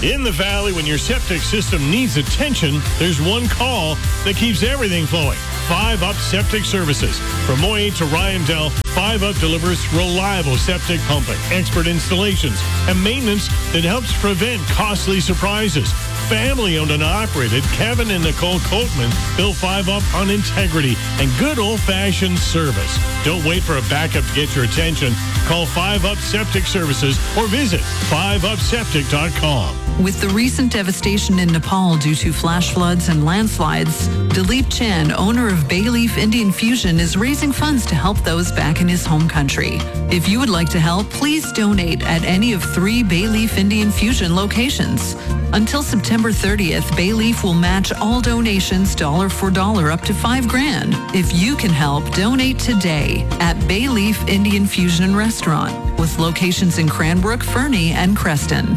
In the Valley, when your septic system needs attention, there's one call that keeps everything flowing. 5 Up Septic Services. From Moy to Ryandell, 5 Up delivers reliable septic pumping, expert installations, and maintenance that helps prevent costly surprises. Family owned and operated, Kevin and Nicole Coltman build 5 Up on integrity and good old-fashioned service. Don't wait for a backup to get your attention. Call 5 Up Septic Services or visit 5upseptic.com. With the recent devastation in Nepal due to flash floods and landslides, Dilip Chan, owner of Bayleaf Indian Fusion, is raising funds to help those back in his home country. If you would like to help, please donate at any of 3 Bayleaf Indian Fusion locations. Until September 30th, Bayleaf will match all donations dollar for dollar up to $5,000. If you can help, donate today at Bayleaf Indian Fusion Restaurant, with locations in Cranbrook, Fernie, and Creston.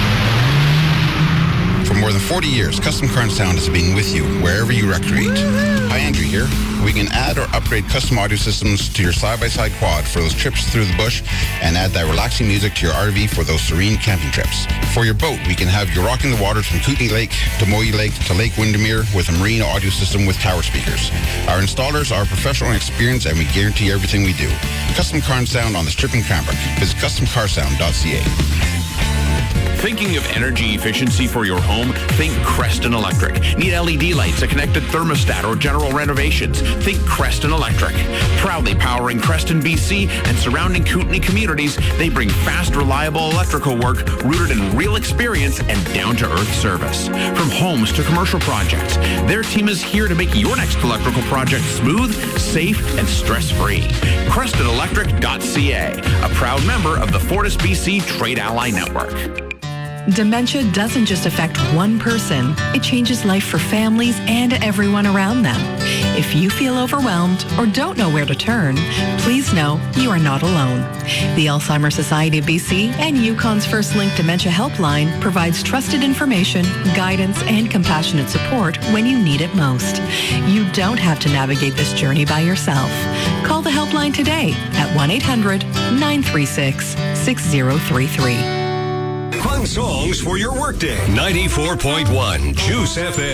For more than 40 years, Custom Car and Sound has been with you wherever you recreate. Hi, Andrew here. We can add or upgrade custom audio systems to your side-by-side quad for those trips through the bush and add that relaxing music to your RV for those serene camping trips. For your boat, we can have you rocking the waters from Kootenay Lake to Moy Lake to Lake Windermere with a marine audio system with tower speakers. Our installers are professional and experienced, and we guarantee everything we do. Custom Car and Sound on the Strip in Cranbrook. Visit customcarsound.ca. Thinking of energy efficiency for your home? Think Creston Electric. Need LED lights, a connected thermostat, or general renovations? Think Creston Electric. Proudly powering Creston, BC, and surrounding Kootenay communities, they bring fast, reliable electrical work rooted in real experience and down-to-earth service. From homes to commercial projects, their team is here to make your next electrical project smooth, safe, and stress-free. CrestonElectric.ca, a proud member of the Fortis BC Trade Ally Network. Dementia doesn't just affect one person. It changes life for families and everyone around them. If you feel overwhelmed or don't know where to turn, please know you are not alone. The Alzheimer's Society of BC and Yukon's First Link Dementia Helpline provides trusted information, guidance, and compassionate support when you need it most. You don't have to navigate this journey by yourself. Call the helpline today at 1-800-936-6033. Fun songs for your workday. 94.1 Juice FM.